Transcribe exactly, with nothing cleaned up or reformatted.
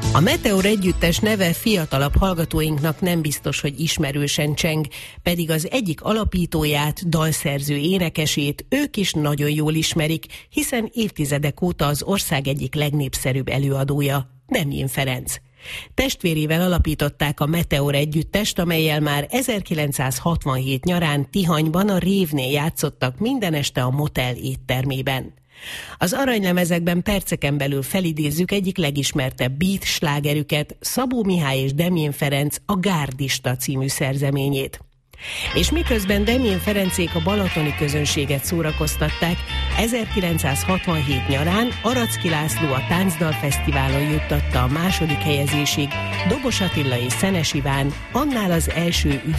A Meteor együttes neve fiatalabb hallgatóinknak nem biztos, hogy ismerősen cseng, pedig az egyik alapítóját, dalszerző énekesét ők is nagyon jól ismerik, hiszen évtizedek óta az ország egyik legnépszerűbb előadója, Demjén Ferenc. Testvérével alapították a Meteor együttest, amellyel már ezerkilencszázhatvanhét nyarán Tihanyban a Révnél játszottak minden este a Motel éttermében. Az aranylemezekben perceken belül felidézzük egyik legismertebb beat slágerüket, Szabó Mihály és Demjén Ferenc a Gárdista című szerzeményét. És miközben Demjén Ferencék a balatoni közönséget szórakoztatták, ezerkilencszázhatvanhét nyarán Aracki László a Táncdal Fesztiválon juttatta a második helyezésig Dobos Attila és Szenes Iván, annál az első